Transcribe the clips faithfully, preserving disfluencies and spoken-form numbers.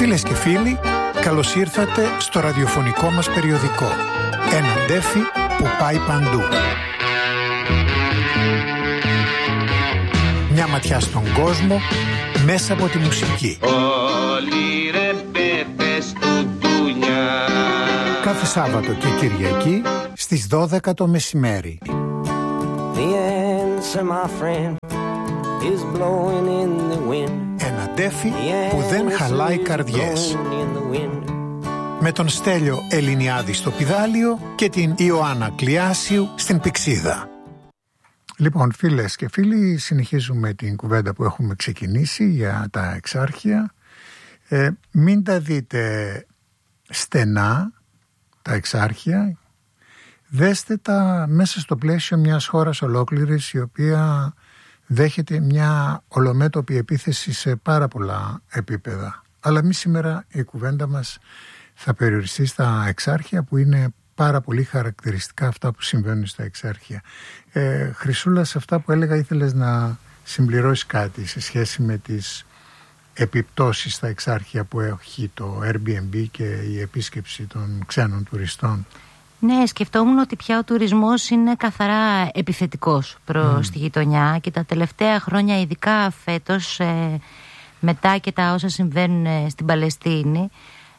Φίλες και φίλοι, καλώς ήρθατε στο ραδιοφωνικό μας περιοδικό. Ένα ντέφι που πάει παντού. Μια ματιά στον κόσμο μέσα από τη μουσική. Όλοι ρε μπέπες του ντουνιά. Κάθε Σάββατο και Κυριακή στις δώδεκα το μεσημέρι. The answer, my friend, is blowing in the wind. Ένα ντέφι που δεν χαλάει καρδιές. Με τον Στέλιο Ελληνιάδη στο πηδάλιο και την Ιωάννα Κλιάσιου στην πηξίδα. Λοιπόν, φίλες και φίλοι, συνεχίζουμε την κουβέντα που έχουμε ξεκινήσει για τα εξάρχεια. Ε, μην τα δείτε στενά τα εξάρχεια. Δέστε τα μέσα στο πλαίσιο μιας χώρας ολόκληρης, η οποία δέχεται μια ολομέτωπη επίθεση σε πάρα πολλά επίπεδα. Αλλά εμείς σήμερα η κουβέντα μας θα περιοριστεί στα εξάρχεια, που είναι πάρα πολύ χαρακτηριστικά αυτά που συμβαίνουν στα εξάρχεια. Ε, Χρυσούλα, σε αυτά που έλεγα ήθελες να συμπληρώσεις κάτι σε σχέση με τις επιπτώσεις στα εξάρχεια που έχει το Airbnb και η επίσκεψη των ξένων τουριστών? Ναι, σκεφτόμουν ότι πια ο τουρισμός είναι καθαρά επιθετικός προς mm. τη γειτονιά, και τα τελευταία χρόνια, ειδικά φέτος, ε, μετά και τα όσα συμβαίνουν ε, στην Παλαιστίνη,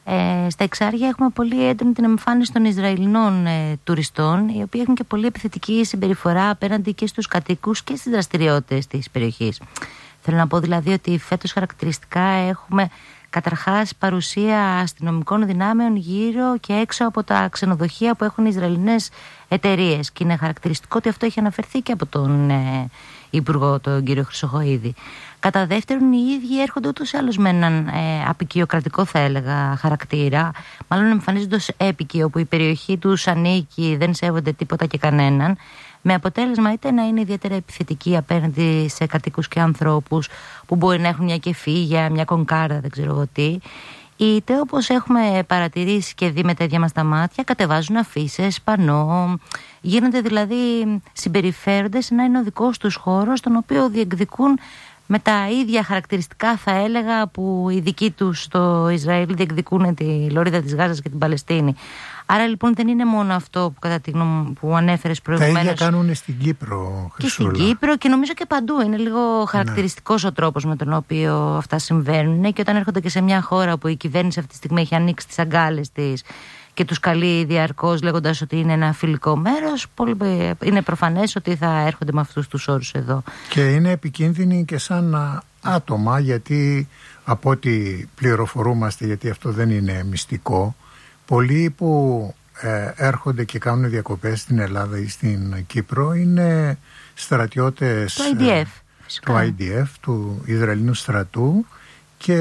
ε, στα εξάρχεια έχουμε πολύ έντονη την εμφάνιση των Ισραηλινών ε, τουριστών, οι οποίοι έχουν και πολύ επιθετική συμπεριφορά απέναντι και στους κατοίκους και στις δραστηριότητες της περιοχής. Θέλω να πω δηλαδή ότι φέτος χαρακτηριστικά έχουμε καταρχάς παρουσία αστυνομικών δυνάμεων γύρω και έξω από τα ξενοδοχεία που έχουν Ισραηλινές εταιρείες, και είναι χαρακτηριστικό ότι αυτό έχει αναφερθεί και από τον ε, Υπουργό, τον κύριο Χρυσοχοΐδη. Κατά δεύτερον, οι ίδιοι έρχονται ούτως ή άλλως με έναν ε, απικιοκρατικό, θα έλεγα, χαρακτήρα, μάλλον εμφανίζονται ως έπικοι, όπου η περιοχή τους ανήκει, δεν σέβονται τίποτα και κανέναν, με αποτέλεσμα είτε να είναι ιδιαίτερα επιθετικοί απέναντι σε κατοίκους και ανθρώπους που μπορεί να έχουν μια κεφίγια, μια κονκάρδα, δεν ξέρω εγώ τι, είτε, όπως έχουμε παρατηρήσει και δει με τα ίδια μας τα μάτια, κατεβάζουν αφίσες, πανό, γίνονται δηλαδή, συμπεριφέρονται σε να είναι ο δικός τους χώρος, τον οποίο διεκδικούν με τα ίδια χαρακτηριστικά, θα έλεγα, που οι δικοί τους στο Ισραήλ διεκδικούν τη λωρίδα της Γάζας και την Παλαιστίνη. Άρα λοιπόν δεν είναι μόνο αυτό που, κατά τη γνώμη που ανέφερες προηγουμένως. Τα ίδια κάνουν στην Κύπρο, Χρυσούλα. Και στην Κύπρο, και νομίζω και παντού. Είναι λίγο χαρακτηριστικός ναι. ο τρόπος με τον οποίο αυτά συμβαίνουν. Και όταν έρχονται και σε μια χώρα που η κυβέρνηση αυτή τη στιγμή έχει ανοίξει τις αγκάλες της και τους καλεί διαρκώς λέγοντας ότι είναι ένα φιλικό μέρος, είναι προφανές ότι θα έρχονται με αυτούς τους όρους εδώ. Και είναι επικίνδυνοι και σαν άτομα, γιατί από ό,τι πληροφορούμαστε, γιατί αυτό δεν είναι μυστικό, πολλοί που ε, έρχονται και κάνουν διακοπές στην Ελλάδα ή στην Κύπρο είναι στρατιώτες του άι ντι εφ, ε, του άι ντι εφ, του Ισραηλινού στρατού, και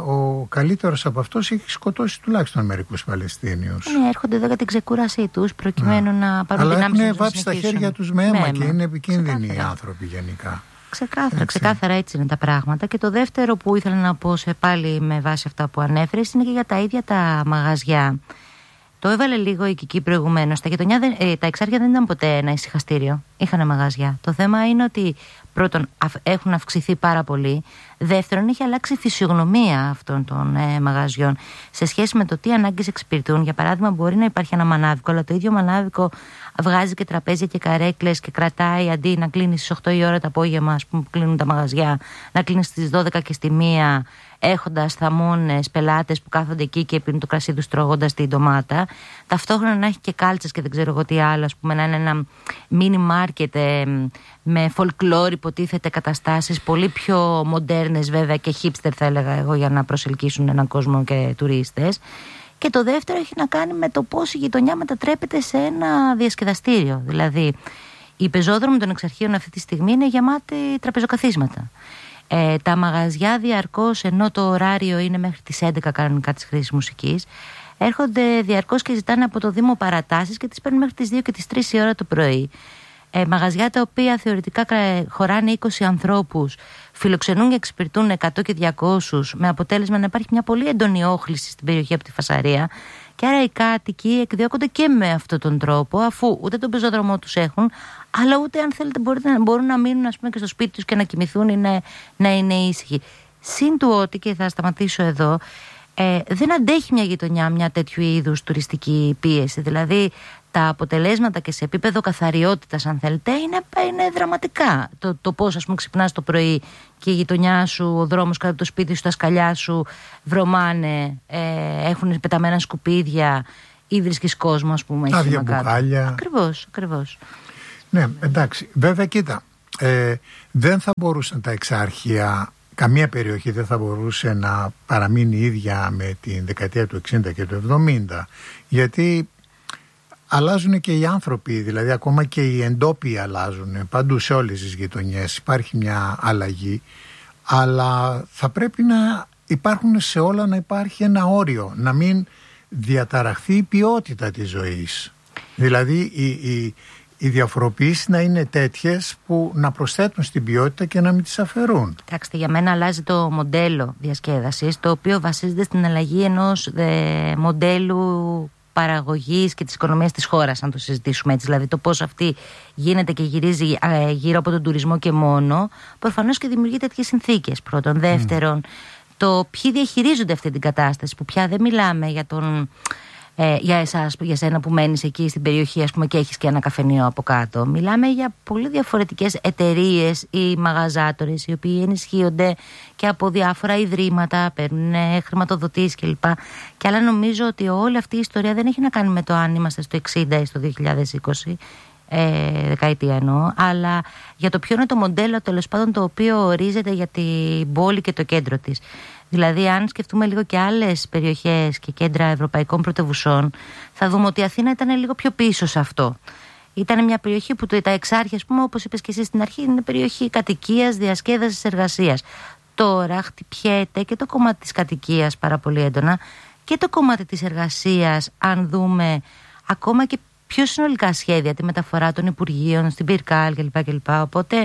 ο καλύτερος από αυτός έχει σκοτώσει τουλάχιστον μερικούς Παλαιστίνιους. Ναι, έρχονται εδώ για την ξεκούρασή τους, προκειμένου ναι. να πάρουν δυνάμεις. Αλλά έχουν βάψει τα χέρια τους με αίμα, και είναι επικίνδυνοι ξεκάθαρα. οι άνθρωποι γενικά. Ξεκάθαρα, ξεκάθαρα έτσι είναι τα πράγματα. Και το δεύτερο που ήθελα να πω, σε πάλι με βάση αυτά που ανέφερες, είναι και για τα ίδια τα μαγαζιά. Το έβαλε λίγο η Κική προηγουμένως. Τα, ε, τα εξάρχεια δεν ήταν ποτέ ένα ησυχαστήριο. Είχαν μαγαζιά. Το θέμα είναι ότι πρώτον έχουν αυξηθεί πάρα πολύ. Δεύτερον, έχει αλλάξει η φυσιογνωμία αυτών των ε, μαγαζιών σε σχέση με το τι ανάγκες εξυπηρετούν. Για παράδειγμα, μπορεί να υπάρχει ένα μανάβικο, αλλά το ίδιο μανάβικο βγάζει και τραπέζια και καρέκλες και κρατάει, αντί να κλείνει στις οκτώ η ώρα το απόγευμα, ας πούμε, που κλείνουν τα μαγαζιά, να κλείνει στις δώδεκα και στη μία, έχοντας θαμώνες πελάτες που κάθονται εκεί και πίνουν το κρασί τους τρώγοντας την ντομάτα. Ταυτόχρονα να έχει και κάλτσες και δεν ξέρω εγώ τι άλλο, ας πούμε, να είναι ένα μίνι μάρκετ ε, με folklore, υποτίθεται, καταστάσεις πολύ πιο μοντέρνες βέβαια και hipster, θα έλεγα εγώ, για να προσελκύσουν έναν κόσμο και τουρίστες. Και το δεύτερο έχει να κάνει με το πώς η γειτονιά μετατρέπεται σε ένα διασκεδαστήριο. Δηλαδή, οι πεζόδρομοι των εξαρχείων αυτή τη στιγμή είναι γεμάτοι τραπεζοκαθίσματα. Ε, τα μαγαζιά διαρκώς, ενώ το ωράριο είναι μέχρι τις έντεκα κανονικά της χρήσης μουσικής, έρχονται διαρκώς και ζητάνε από το Δήμο παρατάσεις και τις παίρνουν μέχρι τις δύο και τις τρεις η ώρα το πρωί. Ε, μαγαζιά τα οποία θεωρητικά χωράνε είκοσι ανθρώπους, φιλοξενούν και εξυπηρετούν εκατό και διακόσια, με αποτέλεσμα να υπάρχει μια πολύ έντονη όχληση στην περιοχή από τη φασαρία. Και άρα οι κάτοικοι εκδιώκονται και με αυτόν τον τρόπο, αφού ούτε τον πεζόδρομό τους έχουν, αλλά ούτε, αν θέλετε, μπορείτε, μπορούν να μείνουν, ας πούμε, και στο σπίτι τους και να κοιμηθούν ή να, να είναι ήσυχοι. Συν του ότι, και θα σταματήσω εδώ, ε, δεν αντέχει μια γειτονιά μια τέτοιου είδους τουριστική πίεση. Δηλαδή τα αποτελέσματα και σε επίπεδο καθαριότητας, αν θέλετε, είναι, είναι δραματικά. Το, το πώς, ας πούμε, ξυπνάς το πρωί και η γειτονιά σου, ο δρόμος κάτω από το σπίτι σου, τα σκαλιά σου βρωμάνε, ε, έχουν πεταμένα σκουπίδια ή βρίσκεις κόσμο, ας πούμε. Άδεια μπουκάλια. Ακριβώς, ακριβώς. Ναι, εντάξει. Βέβαια, κοίτα, ε, δεν θα μπορούσαν τα εξάρχεια, καμία περιοχή δεν θα μπορούσε να παραμείνει ίδια με την δεκαετία του εξήντα και του εβδομήντα, γιατί αλλάζουν και οι άνθρωποι, δηλαδή ακόμα και οι εντόπιοι αλλάζουν. Παντού σε όλες τις γειτονιές υπάρχει μια αλλαγή, αλλά θα πρέπει να υπάρχουν σε όλα, να υπάρχει ένα όριο, να μην διαταραχθεί η ποιότητα της ζωής. Δηλαδή οι, οι, οι διαφοροποιήσεις να είναι τέτοιες που να προσθέτουν στην ποιότητα και να μην τις αφαιρούν. Κοιτάξτε, για μένα αλλάζει το μοντέλο διασκέδασης, το οποίο βασίζεται στην αλλαγή ενός δε, μοντέλου παραγωγής και της οικονομίας της χώρας, αν το συζητήσουμε έτσι. Δηλαδή το πώς αυτή γίνεται και γυρίζει ε, γύρω από τον τουρισμό και μόνο, προφανώς και δημιουργεί τέτοιες συνθήκες. Πρώτον. Δεύτερον, mm. το ποιοι διαχειρίζονται αυτή την κατάσταση, που πια δεν μιλάμε για τον... Ε, για εσάς, για σένα που μένεις εκεί στην περιοχή, ας πούμε, και έχεις και ένα καφενείο από κάτω. Μιλάμε για πολύ διαφορετικές εταιρείες ή μαγαζάτορες, οι οποίοι ενισχύονται και από διάφορα ιδρύματα, παίρνουν χρηματοδοτήσεις κλπ. Και άλλα, νομίζω ότι όλη αυτή η ιστορία δεν έχει να κάνει με το αν είμαστε στο εξήντα ή στο δύο χιλιάδες είκοσι, ε, δεκαετία εννοώ, αλλά για το ποιο είναι το μοντέλο, τέλος πάντων, το οποίο ορίζεται για την πόλη και το κέντρο της. Δηλαδή, αν σκεφτούμε λίγο και άλλες περιοχές και κέντρα ευρωπαϊκών πρωτευουσών, θα δούμε ότι η Αθήνα ήταν λίγο πιο πίσω σε αυτό. Ήταν μια περιοχή που τα εξάρχεια, ας πούμε, όπως είπες και εσύ στην αρχή, είναι περιοχή κατοικίας, διασκέδασης, εργασίας. Τώρα χτυπιέται και το κομμάτι της κατοικίας πάρα πολύ έντονα και το κομμάτι της εργασίας, αν δούμε ακόμα και πιο συνολικά σχέδια, τη μεταφορά των υπουργείων στην Πυρκάλ κλπ. κλπ. Οπότε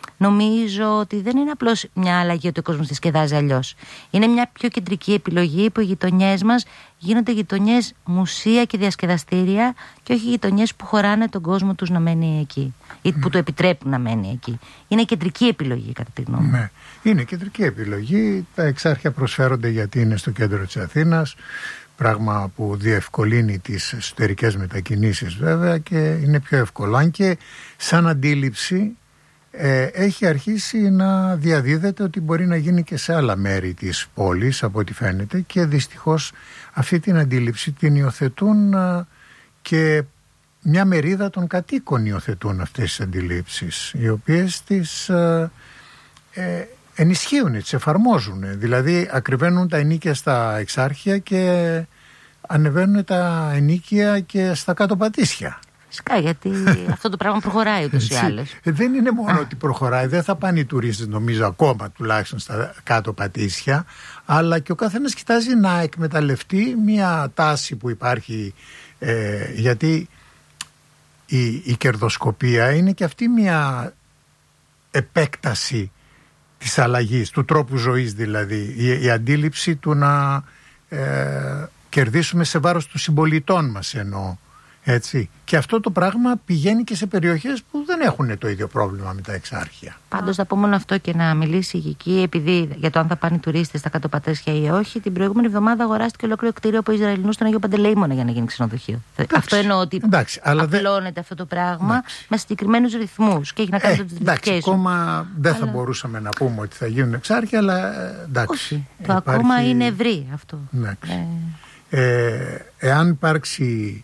νομίζω ότι δεν είναι απλώς μια αλλαγή ότι ο κόσμος διασκεδάζει αλλιώς. Είναι μια πιο κεντρική επιλογή που οι γειτονιές μας γίνονται γειτονιές μουσεία και διασκεδαστήρια και όχι γειτονιές που χωράνε τον κόσμο τους να μένει εκεί ή που του επιτρέπουν να μένει εκεί. Είναι κεντρική επιλογή, κατά τη γνώμη μου. Ναι, είναι κεντρική επιλογή. Τα εξάρχεια προσφέρονται γιατί είναι στο κέντρο της Αθήνας, πράγμα που διευκολύνει τις εσωτερικές μετακινήσεις βέβαια και είναι πιο εύκολο. Αν και σαν αντίληψη ε, έχει αρχίσει να διαδίδεται ότι μπορεί να γίνει και σε άλλα μέρη της πόλης, από ό,τι φαίνεται, και δυστυχώς αυτή την αντίληψη την υιοθετούν ε, και μια μερίδα των κατοίκων υιοθετούν αυτές τις αντιλήψεις, οι οποίες τις ε, ε, ενισχύουν, τις εφαρμόζουν. Δηλαδή ακριβένουν τα ενίκια στα εξάρχεια και ανεβαίνουν τα ενίκια και στα κάτω πατήσια. Φυσικά, γιατί αυτό το πράγμα προχωράει ούτως ή άλλως. Δεν είναι μόνο ότι προχωράει, δεν θα πάνε οι τουρίστες, νομίζω, ακόμα τουλάχιστον στα κάτω πατήσια, αλλά και ο καθένας κοιτάζει να εκμεταλλευτεί μια τάση που υπάρχει, ε, γιατί η, η κερδοσκοπία είναι και αυτή μια επέκταση της αλλαγής, του τρόπου ζωής δηλαδή, η, η αντίληψη του να ε, κερδίσουμε σε βάρος των συμπολιτών μας εννοώ, έτσι. Και αυτό το πράγμα πηγαίνει και σε περιοχές που δεν έχουν το ίδιο πρόβλημα με τα εξάρχεια. Πάντως θα πω μόνο αυτό και να μιλήσει εκεί, επειδή για το αν θα πάνε οι τουρίστες στα κάτω πατήσια ή όχι. Την προηγούμενη εβδομάδα αγοράστηκε ολόκληρο κτίριο από Ισραηλινούς στον Αγίο Παντελεήμονα για να γίνει ξενοδοχείο. Εντάξει, αυτό εννοώ ότι εντάξει, απλώνεται δε... αυτό το πράγμα, εντάξει, με συγκεκριμένους ρυθμούς και έχει να κάνει ε, με τις εντάξει, ακόμα δεν αλλά... θα μπορούσαμε να πούμε ότι θα γίνουν εξάρχεια, αλλά εντάξει. Όχι, το υπάρχει... ακόμα είναι ευρύ αυτό. Ε... Ε, εάν υπάρξει.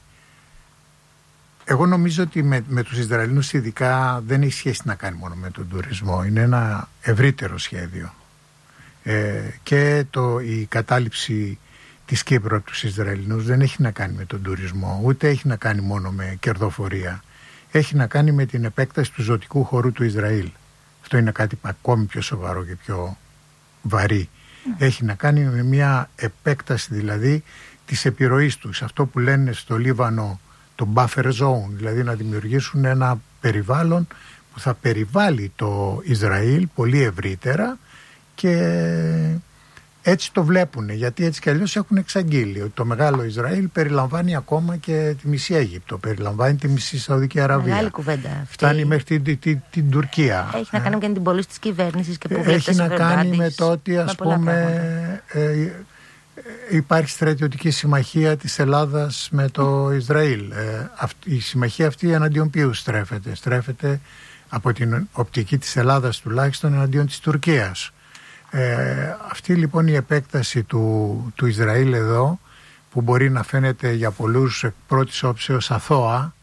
Εγώ νομίζω ότι με, με τους Ισραηλινούς ειδικά δεν έχει σχέση να κάνει μόνο με τον τουρισμό. Είναι ένα ευρύτερο σχέδιο. Ε, και το, η κατάληψη της Κύπρου από τους Ισραηλινούς δεν έχει να κάνει με τον τουρισμό, ούτε έχει να κάνει μόνο με κερδοφορία. Έχει να κάνει με την επέκταση του ζωτικού χώρου του Ισραήλ. Αυτό είναι κάτι ακόμη πιο σοβαρό και πιο βαρύ. Mm. Έχει να κάνει με μια επέκταση δηλαδή της επιρροής τους. Αυτό που λένε στο Λίβανο το buffer zone, δηλαδή να δημιουργήσουν ένα περιβάλλον που θα περιβάλλει το Ισραήλ πολύ ευρύτερα, και έτσι το βλέπουν, γιατί έτσι κι αλλιώς έχουν εξαγγείλει ότι το μεγάλο Ισραήλ περιλαμβάνει ακόμα και τη μισή Αίγυπτο, περιλαμβάνει τη μισή Σαουδική Αραβία. Μεγάλη κουβέντα αυτή. Φτάνει μέχρι την, την, την, την Τουρκία. Έχει να κάνει και με την πόλη της κυβέρνησης και που έχει να κάνει με το ότι, ας πούμε, ε, υπάρχει στρατιωτική συμμαχία της Ελλάδας με το Ισραήλ. Ε, η συμμαχία αυτή εναντίον ποιου στρέφεται? Στρέφεται από την οπτική της Ελλάδας τουλάχιστον εναντίον της Τουρκίας. Ε, αυτή λοιπόν η επέκταση του, του Ισραήλ εδώ, που μπορεί να φαίνεται για πολλούς εκ πρώτης όψεως αθώα,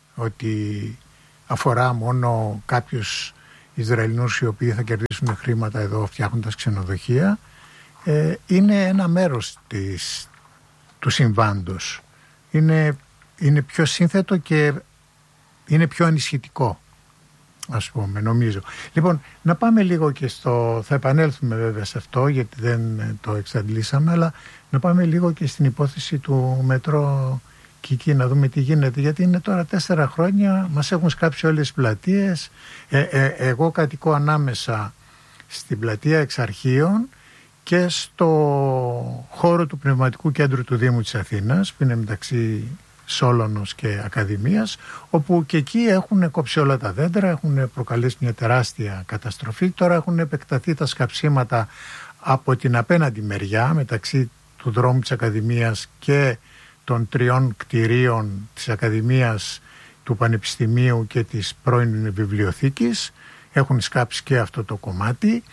ότι αφορά μόνο κάποιους Ισραηλινούς οι οποίοι θα κερδίσουν χρήματα εδώ φτιάχνοντας ξενοδοχεία, ε, είναι ένα μέρος της, του συμβάντος. Είναι, είναι πιο σύνθετο και είναι πιο ανισχυτικό, ας πούμε, νομίζω. Λοιπόν, να πάμε λίγο και στο... Θα επανέλθουμε βέβαια σε αυτό, γιατί δεν το εξαντλήσαμε, αλλά να πάμε λίγο και στην υπόθεση του μετρό Κική, να δούμε τι γίνεται, γιατί είναι τώρα τέσσερα χρόνια, μας έχουν σκάψει όλες τις πλατείες. Ε, ε, εγώ κατοικώ ανάμεσα στην πλατεία Εξαρχείων και στο χώρο του Πνευματικού Κέντρου του Δήμου της Αθήνας, που είναι μεταξύ Σόλωνος και Ακαδημίας, όπου και εκεί έχουν κόψει όλα τα δέντρα, έχουν προκαλέσει μια τεράστια καταστροφή. Τώρα έχουν επεκταθεί τα σκαψίματα από την απέναντι μεριά, μεταξύ του δρόμου της Ακαδημίας και των τριών κτηρίων της Ακαδημίας, του Πανεπιστημίου και της πρώην βιβλιοθήκης. Έχουν σκάψει και αυτό το κομμάτι.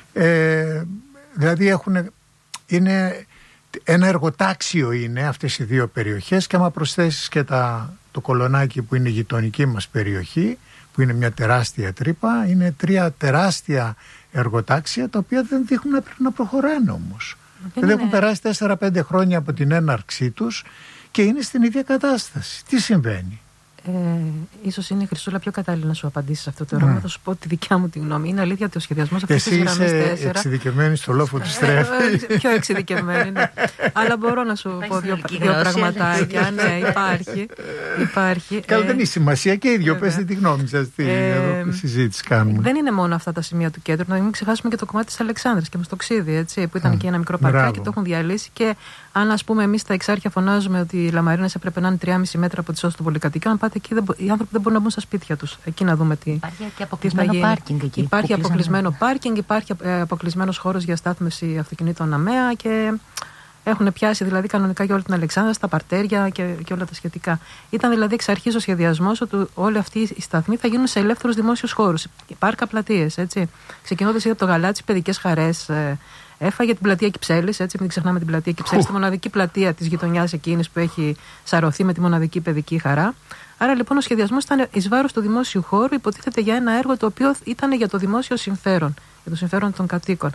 Ε, δηλαδή έχουν, είναι ένα εργοτάξιο είναι αυτές οι δύο περιοχές, και άμα προσθέσεις και τα, το Κολονάκι που είναι η γειτονική μας περιοχή, που είναι μια τεράστια τρύπα, είναι τρία τεράστια εργοτάξια τα οποία δεν δείχνουν να πρέπει να προχωράνε όμως. Δεν έχουν περάσει τέσσερα πέντε χρόνια από την έναρξή τους και είναι στην ίδια κατάσταση. Τι συμβαίνει? Ε, ίσως είναι, Χρυσούλα, πιο κατάλληλη να σου απαντήσει σε αυτό το ερώτημα. Mm. Θα σου πω τη δικιά μου τη γνώμη. Είναι αλήθεια ότι ο σχεδιασμός αυτής της γραμμής τέσσερα. Εσύ είσαι εξειδικευμένη στο λόφο του στρέφη. Πιο εξειδικευμένη, ναι. Αλλά μπορώ να σου πω δύο, δύο πραγματάκια. Ναι, υπάρχει. υπάρχει. Καλά, ε, δεν έχει σημασία και ίδιο. Πέστε τη γνώμη σας. Τι ε, συζήτηση κάνουμε. Δεν είναι μόνο αυτά τα σημεία του κέντρου. Να μην ξεχάσουμε και το κομμάτι της Αλεξάνδρας και Μαστοξίδη, έτσι, που ήταν mm. και ένα μικρό παρκάκι, το έχουν διαλύσει. Και αν, ας πούμε, εμείς στα Εξάρχεια φωνάζουμε ότι οι Λαμαρίνες έπρεπε να είναι τρία κόμμα πέντε μέτρα από τις όσες των πολυκατοικιών, πάτε εκεί, δεν, οι άνθρωποι δεν μπορούν να μπουν στα σπίτια τους. Εκεί να δούμε τι. Υπάρχει και αποκλεισμένο πάρκινγκ εκεί. Υπάρχει αποκλεισμένο πάρκινγκ, υπάρχει αποκλεισμένος χώρος για στάθμευση αυτοκινήτων ΑΜΕΑ και έχουν πιάσει δηλαδή κανονικά για όλη την Αλεξάνδρα, στα παρτέρια και, και όλα τα σχετικά. Ήταν δηλαδή εξ αρχής ο σχεδιασμός ότι όλοι αυτοί οι σταθμοί θα γίνουν σε ελεύθερους δημόσιους χώρους. Πάρκα, πλατείες, έτσι. Ξεκινώντας ήδη από το Γαλάτσι, παιδικές χαρές. Ε, Έφαγε την πλατεία Κυψέλης, έτσι, μην ξεχνάμε την πλατεία Κυψέλης, τη μοναδική πλατεία της γειτονιάς εκείνης που έχει σαρωθεί με τη μοναδική παιδική χαρά. Άρα λοιπόν ο σχεδιασμός ήταν εις βάρος του δημόσιου χώρου, υποτίθεται για ένα έργο το οποίο ήταν για το δημόσιο συμφέρον, για το συμφέρον των κατοίκων.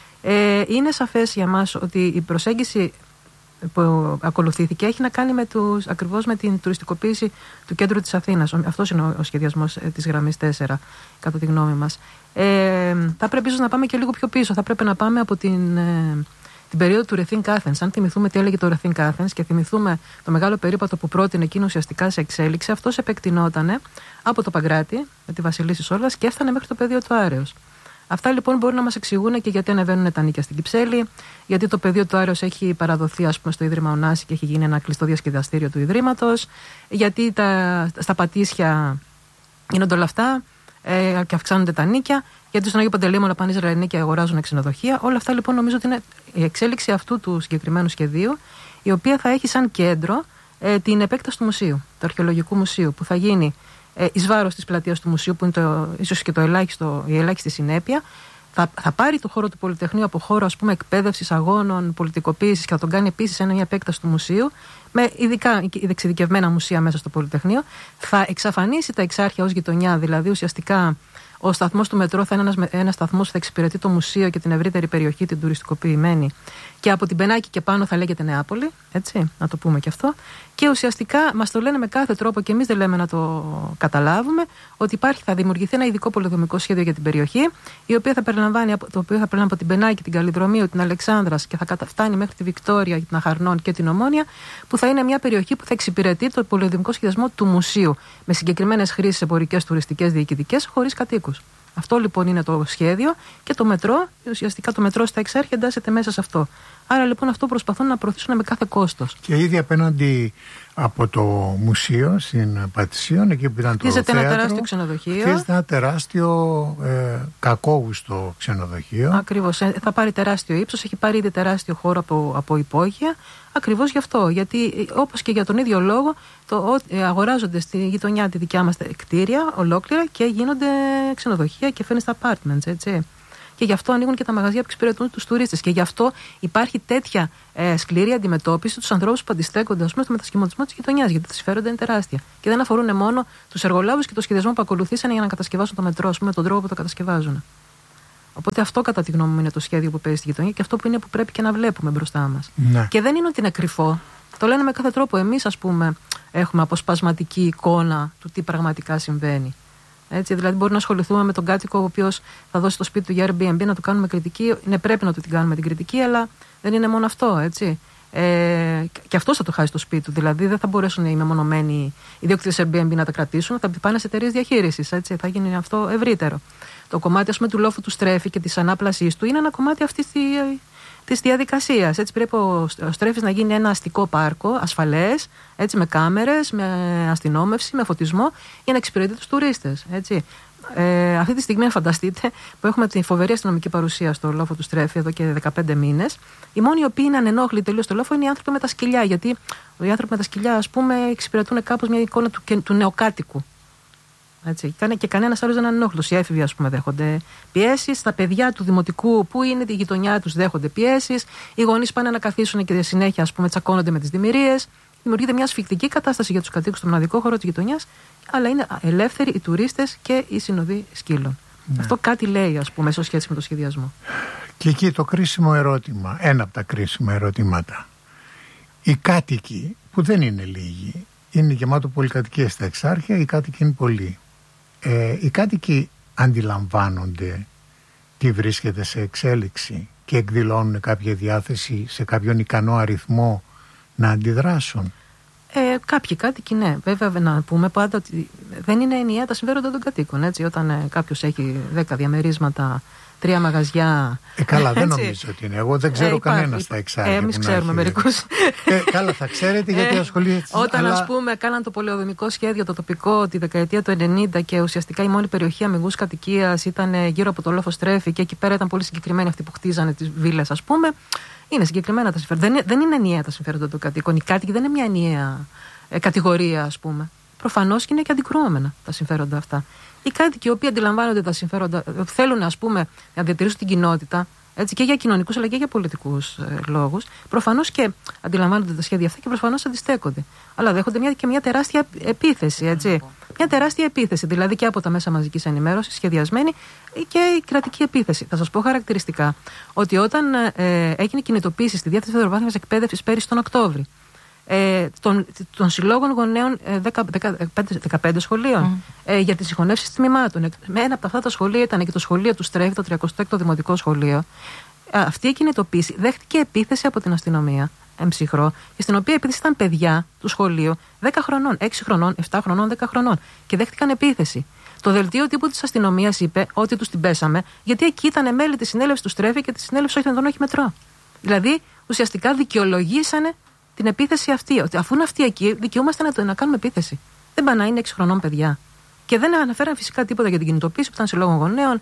Ε, είναι σαφές για μας ότι η προσέγγιση που ακολουθήθηκε έχει να κάνει με τους, ακριβώς με την τουριστικοποίηση του κέντρου της Αθήνας. Αυτός είναι ο, ο σχεδιασμός ε, της γραμμής τέσσερα, κατά τη γνώμη μας. Ε, θα πρέπει ίσως να πάμε και λίγο πιο πίσω. Θα πρέπει να πάμε από την, ε, την περίοδο του Ρεθίν Κάθενς. Αν θυμηθούμε τι έλεγε το Ρεθίν Κάθενς και θυμηθούμε το μεγάλο περίπατο που πρότεινε εκείνο ουσιαστικά σε εξέλιξη, αυτός επεκτηνότανε από το Παγκράτη με τη Βασιλίση Σόλγας και έφτανε μέχρι το πεδίο του Άρεως. Αυτά λοιπόν μπορούν να μας εξηγούν και γιατί ανεβαίνουν τα νίκια στην Κυψέλη, γιατί το πεδίο του Άρεως έχει παραδοθεί, ας πούμε, στο Ίδρυμα Ωνάση και έχει γίνει ένα κλειστό διασκεδαστήριο του Ιδρύματος, γιατί τα, στα Πατήσια γίνονται όλα αυτά ε, και αυξάνονται τα νίκια, γιατί στον Άγιο Παντελεήμονα πάνε Ισραηλοί και αγοράζουν ξενοδοχεία. Όλα αυτά λοιπόν νομίζω ότι είναι η εξέλιξη αυτού του συγκεκριμένου σχεδίου, η οποία θα έχει σαν κέντρο ε, την επέκταση του μουσείου, του Αρχαιολογικού Μουσείου, που θα γίνει ε, εις βάρος της πλατείας του μουσείου, που είναι το, ίσως και το ελάχιστο, η ελάχιστη συνέπεια. Θα, θα πάρει το χώρο του Πολυτεχνείου από χώρο, ας πούμε, εκπαίδευσης, αγώνων, πολιτικοποίησης και θα τον κάνει επίσης ένα μια επέκταση του μουσείου, με ειδικά εξειδικευμένα μουσεία μέσα στο Πολυτεχνείο. Θα εξαφανίσει τα Εξάρχεια ως γειτονιά, δηλαδή ουσιαστικά ο σταθμός του μετρό θα είναι ένας, ένας σταθμός που θα εξυπηρετεί το μουσείο και την ευρύτερη περιοχή, την τουριστικοποιημένη. Και από την Πενάκη και πάνω θα λέγεται Νεάπολη, έτσι, να το πούμε και αυτό. Και ουσιαστικά μας το λένε με κάθε τρόπο και εμείς δεν λέμε να το καταλάβουμε, ότι υπάρχει, θα δημιουργηθεί ένα ειδικό πολεοδομικό σχέδιο για την περιοχή, η οποία θα περιλαμβάνει, το οποίο θα περιλαμβάνει από την Πενάκη, την Καλλιδρομίου, την Αλεξάνδρας και θα καταφτάνει μέχρι τη Βικτόρια, την Αχαρνών και την Ομόνια, που θα είναι μια περιοχή που θα εξυπηρετεί το πολεοδομικό σχεδιασμό του μουσείου, με συγκεκριμένες χρήσεις εμπορικές, τουριστικές, διοικητικές, χωρίς κατοίκους. Αυτό λοιπόν είναι το σχέδιο και το μετρό, ουσιαστικά το μετρό στα Εξάρχεια εντάσσεται μέσα σε αυτό. Άρα λοιπόν αυτό προσπαθούν να προωθήσουν με κάθε κόστος. Και ήδη απέναντι από το μουσείο στην Πατησίων, εκεί που ήταν το θέατρο. Χτίζεται ένα τεράστιο ξενοδοχείο. Χτίζεται ένα τεράστιο ε, κακόγουστο ξενοδοχείο. Ακριβώς. Θα πάρει τεράστιο ύψος, έχει πάρει ήδη τεράστιο χώρο από, από υπόγεια. Ακριβώς γι' αυτό. Γιατί όπως και για τον ίδιο λόγο, το, αγοράζονται στη γειτονιά τη δικιά μας κτίρια ολόκληρα και γίνονται ξενοδοχεία και φαίνεται στα apartments, έτσι. Και γι' αυτό ανοίγουν και τα μαγαζιά που εξυπηρετούν τους τουρίστες. Και γι' αυτό υπάρχει τέτοια ε, σκληρή αντιμετώπιση στους ανθρώπους που αντιστέκονται, ας πούμε, στο μετασχηματισμό της γειτονιάς. Γιατί τα συμφέροντα είναι τεράστια. Και δεν αφορούν μόνο τους εργολάβους και το σχεδιασμό που ακολουθήσανε για να κατασκευάσουν το μετρό, ας πούμε, τον τρόπο που το κατασκευάζουν. Οπότε αυτό, κατά τη γνώμη μου, είναι το σχέδιο που παίζει στη γειτονιά και αυτό που είναι που πρέπει και να βλέπουμε μπροστά μας. Ναι. Και δεν είναι ότι είναι κρυφό. Το λένε με κάθε τρόπο. Εμείς, ας πούμε, έχουμε αποσπασματική εικόνα του τι πραγματικά συμβαίνει. Έτσι, δηλαδή, μπορεί να ασχοληθούμε με τον κάτοικο ο οποίος θα δώσει το σπίτι του για Airbnb, να του κάνουμε κριτική. Ναι, πρέπει να του την κάνουμε την κριτική, αλλά δεν είναι μόνο αυτό. Έτσι. Ε, και αυτό θα το χάσει το σπίτι του. Δηλαδή, δεν θα μπορέσουν οι μεμονωμένοι ιδιοκτήτες Airbnb να τα κρατήσουν, θα πάνε σε εταιρείες διαχείρισης. Έτσι, θα γίνει αυτό ευρύτερο. Το κομμάτι, ας πούμε, του λόφου του Στρέφη και της ανάπλασης του είναι ένα κομμάτι αυτής της διαδικασίας. Έτσι, πρέπει ο Στρέφης να γίνει ένα αστικό πάρκο, ασφαλές, έτσι, με κάμερες, με αστυνόμευση, με φωτισμό, για να εξυπηρετεί τους τουρίστες. Έτσι. Ε, αυτή τη στιγμή, φανταστείτε, που έχουμε την φοβερή αστυνομική παρουσία στο λόφο του Στρέφη εδώ και δεκαπέντε μήνες, οι μόνοι οι οποίοι είναι ανενόχλητοι τελείως στο λόφο είναι οι άνθρωποι με τα σκυλιά. Γιατί οι άνθρωποι με τα σκυλιά, ας πούμε, εξυπηρετούν κάπως μια εικόνα του, του νεοκάτοικου. Έτσι. Και κανένας άλλος δεν είναι ανενόχλητος. Οι έφηβοι, ας πούμε, δέχονται πιέσεις. Τα παιδιά του δημοτικού που είναι τη γειτονιά τους δέχονται πιέσεις. Οι γονείς πάνε να καθίσουν και συνέχεια, ας πούμε, τσακώνονται με τις δημιουργίες. Δημιουργείται μια ασφικτική κατάσταση για τους κατοίκους στο μοναδικό χώρο της γειτονιάς, αλλά είναι ελεύθεροι οι τουρίστες και οι συνοδοί σκύλων. Ναι. Αυτό κάτι λέει, ας πούμε, σε σχέση με το σχεδιασμό. Και εκεί το κρίσιμο ερώτημα, ένα από τα κρίσιμα ερωτήματα. Οι κάτοικοι, που δεν είναι λίγοι, είναι γεμάτο πολυκατοικίες στα Εξάρχεια, οι κάτοικοι είναι πολλοί. Ε, οι κάτοικοι αντιλαμβάνονται τι βρίσκεται σε εξέλιξη και εκδηλώνουν κάποια διάθεση σε κάποιον ικανό αριθμό να αντιδράσουν. Ε, κάποιοι κάτοικοι, ναι. Βέβαια, να πούμε πάντα ότι δεν είναι ενιαία τα συμφέροντα των κατοίκων. Έτσι, όταν ε, κάποιος έχει δέκα διαμερίσματα, τρία μαγαζιά. Ε, καλά, δεν νομίζω ότι είναι. Εγώ δεν ξέρω ε, κανένα στα Εξάρχεια. Ε, εμείς ξέρουμε μερικούς. Ε, καλά, θα ξέρετε γιατί ασχολείστε. Όταν, αλλά... ας πούμε, κάναν το πολεοδομικό σχέδιο, το τοπικό, τη δεκαετία του ενενήντα και ουσιαστικά η μόνη περιοχή αμυγούς κατοικίας ήταν γύρω από το λόφο Στρέφη και εκεί πέρα ήταν πολύ συγκεκριμένοι αυτοί που χτίζανε τις βίλες, ας πούμε. Είναι συγκεκριμένα τα συμφέροντα. Δεν, δεν είναι ενιαία τα συμφέροντα των κατοίκων. Οι κάτοικοι δεν είναι μια ενιαία ε, κατηγορία, ας πούμε. Προφανώς και είναι και αντικρουόμενα τα συμφέροντα αυτά. Οι κάτοικοι οι οποίοι αντιλαμβάνονται τα συμφέροντα, θέλουν, ας πούμε, να διατηρήσουν την κοινότητα, έτσι, και για κοινωνικούς αλλά και για πολιτικούς ε, λόγους, προφανώς και αντιλαμβάνονται τα σχέδια αυτά και προφανώς αντιστέκονται. Αλλά δέχονται μια, και μια τεράστια επίθεση, έτσι. Μια τεράστια επίθεση, δηλαδή και από τα μέσα μαζικής ενημέρωσης, σχεδιασμένη, και η κρατική επίθεση. Θα σας πω χαρακτηριστικά ότι όταν ε, έγινε κινητοποίηση στη διάθεση δευτεροβάθμιας εκπαίδευσης πέρυσι τον Οκτώβρη, Ε, των, των συλλόγων γονέων ε, δεκαπέντε σχολείων mm. ε, για τις συγχωνεύσεις τμήματων. Με ένα από αυτά τα σχολεία ήταν και το σχολείο του Στρέφη, το τριακοστό έκτο Δημοτικό Σχολείο. Ε, αυτή η κινητοποίηση δέχτηκε επίθεση από την αστυνομία, εμψυχρό, και στην οποία επίθεση ήταν παιδιά του σχολείου δέκα χρονών, έξι χρονών, επτά χρονών, δέκα χρονών. Και δέχτηκαν επίθεση. Το δελτίο τύπου της αστυνομίας είπε ότι τους την πέσαμε, γιατί εκεί ήταν μέλη της συνέλευσης του Στρέφη και της συνέλευσης όχι δεν όχι μετρό. Δηλαδή ουσιαστικά δικαιολογήσανε την επίθεση αυτή. Ότι αφού είναι αυτοί εκεί, δικαιούμαστε να, να κάνουμε επίθεση. Δεν πάνε να είναι έξι χρονών παιδιά. Και δεν αναφέραν φυσικά τίποτα για την κινητοποίηση που ήταν συλλόγων γονέων,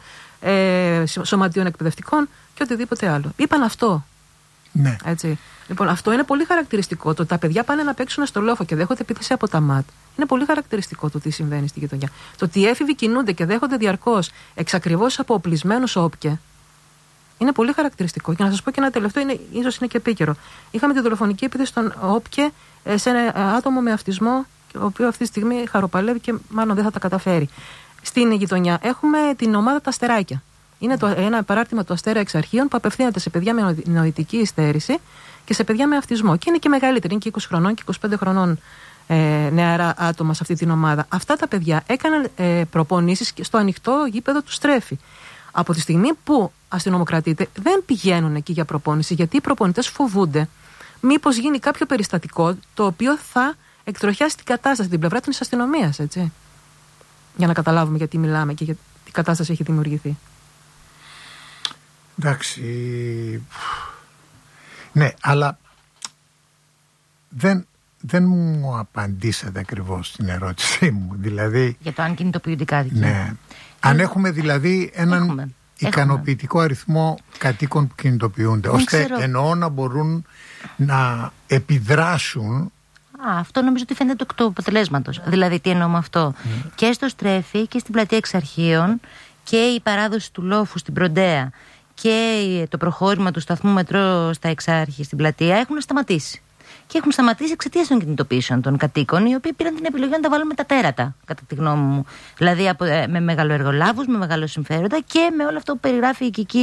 ε, σωματείων εκπαιδευτικών και οτιδήποτε άλλο. Είπαν αυτό. Ναι. Έτσι. Λοιπόν, αυτό είναι πολύ χαρακτηριστικό. Το ότι τα παιδιά πάνε να παίξουν στο λόφο και δέχονται επίθεση από τα ΜΑΤ. Είναι πολύ χαρακτηριστικό το τι συμβαίνει στη γειτονιά. Το ότι οι έφηβοι κινούνται και δέχονται διαρκώς εξακριβώς από οπλισμένους όπκε. Είναι πολύ χαρακτηριστικό. Και να σας πω και ένα τελευταίο, είναι, ίσως είναι και επίκαιρο. Είχαμε τη δολοφονική επίθεση στον ΟΠΚΕ σε ένα άτομο με αυτισμό, ο οποίο αυτή τη στιγμή χαροπαλεύει και μάλλον δεν θα τα καταφέρει. Στην γειτονιά έχουμε την ομάδα Τα Αστεράκια. Είναι το, ένα παράρτημα του Αστέρα Εξαρχείων που απευθύνεται σε παιδιά με νοητική υστέρηση και σε παιδιά με αυτισμό. Και είναι και μεγαλύτερη, είναι και είκοσι χρονών και είκοσι πέντε χρονών ε, νεαρά άτομα σε αυτή την ομάδα. Αυτά τα παιδιά έκαναν ε, προπονήσεις στο ανοιχτό γήπεδο του Στρέφη. Από τη στιγμή που αστυνομοκρατείται, δεν πηγαίνουν εκεί για προπόνηση, γιατί οι προπονητές φοβούνται μήπως γίνει κάποιο περιστατικό το οποίο θα εκτροχιάσει την κατάσταση, την πλευρά της αστυνομίας, έτσι. Για να καταλάβουμε γιατί μιλάμε και γιατί η κατάσταση έχει δημιουργηθεί. Εντάξει. Ναι, αλλά δεν, δεν μου απαντήσατε ακριβώς την ερώτησή μου. Δηλαδή, για το αν κινητοποιούνται κάτοικοι. Ναι. Αν έχουμε δηλαδή έναν έχουμε. ικανοποιητικό έχουμε. αριθμό κατοίκων που κινητοποιούνται, δεν ώστε ξέρω. εννοώ να μπορούν να επιδράσουν. Α, αυτό νομίζω ότι φαίνεται το αποτελέσματος. Δηλαδή, τι εννοώ με αυτό. Mm. Και στο Στρέφη και στην πλατεία Εξαρχείων και η παράδοση του λόφου στην Προντέα και το προχώρημα του σταθμού μετρό στα Εξάρχη στην πλατεία έχουν σταματήσει. Και έχουν σταματήσει εξαιτίας των κινητοποιήσεων των κατοίκων, οι οποίοι πήραν την επιλογή να τα βάλουν με τα τέρατα, κατά τη γνώμη μου. Δηλαδή από, με μεγαλοεργολάβους, με μεγαλοσυμφέροντα και με όλο αυτό που περιγράφει η Κική